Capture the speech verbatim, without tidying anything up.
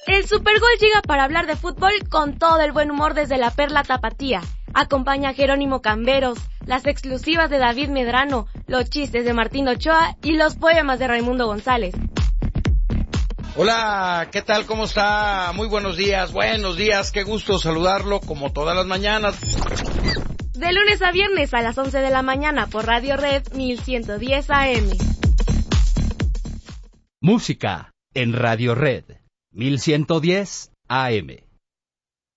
El Supergol llega para hablar de fútbol con todo el buen humor desde la Perla Tapatía. Acompaña a Jerónimo Camberos, las exclusivas de David Medrano, los chistes de Martín Ochoa y los poemas de Raimundo González. Hola, ¿qué tal? ¿Cómo está? Muy buenos días, buenos días, qué gusto saludarlo como todas las mañanas. De lunes a viernes a las once de la mañana por Radio Red mil ciento diez A M. Música en Radio Red mil ciento diez A M.